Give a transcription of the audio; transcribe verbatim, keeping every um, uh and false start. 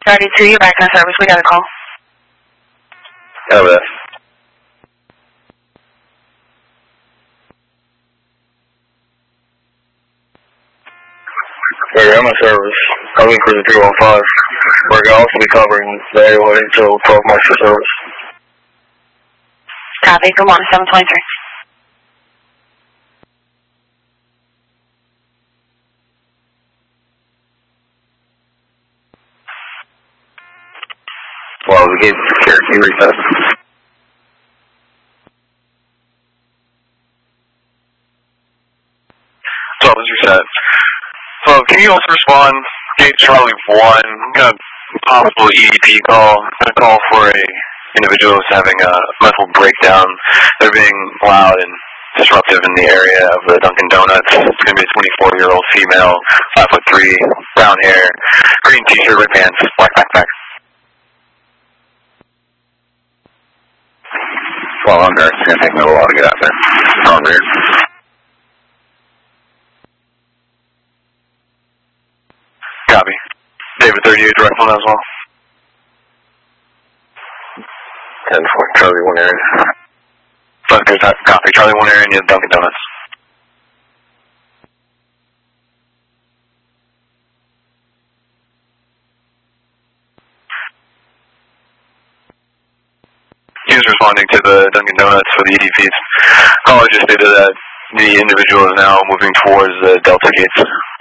thirty-two, you're back on service. We got a call. Over there. Hey, I'm on service. I'm in cruiser three one five. We're going to also be covering the airway until twelve miles for service. Copy. Good morning, seven twenty-three. Well, we gave Cherokee reset. So it was reset. So can you also respond, Gate Charlie one, got a possible E D P call, got a call for a individual who's having a mental breakdown. They're being loud and disruptive in the area of the Dunkin' Donuts. It's going to be a twenty-four-year-old female, five foot three, brown hair, green t-shirt, red pants, black backpack. Well, I'm there. It's going to take me a little while to get out there. On rear. Copy. David thirty-eight, direct one as well. ten four, Charlie one area. Dunkin' Copy. Charlie one area and Dunkin' Donuts. He was responding to the Dunkin' Donuts for the E D Ps. Caller just stated that the individual is now moving towards the Delta gates.